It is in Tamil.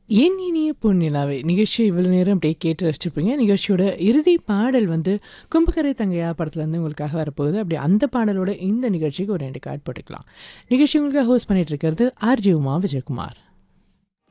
என் இனிய பொன்னிலாவே நிகழ்ச்சியை இவ்வளோ நேரம் அப்படியே கேட்டு ரசிச்சிருப்பீங்க. நிகழ்ச்சியோட இறுதி பாடல் வந்து கும்பகரை தங்கையா படத்துலேருந்து உங்களுக்காக வரப்போகுது. அப்படி அந்த பாடலோட இந்த நிகழ்ச்சிக்கு ஒரு 2 கார்டு போட்டுக்கலாம். நிகழ்ச்சி உங்களுக்காக ஹோஸ்ட் பண்ணிட்டு இருக்கிறது ஆர்ஜி உமா விஜயகுமார்.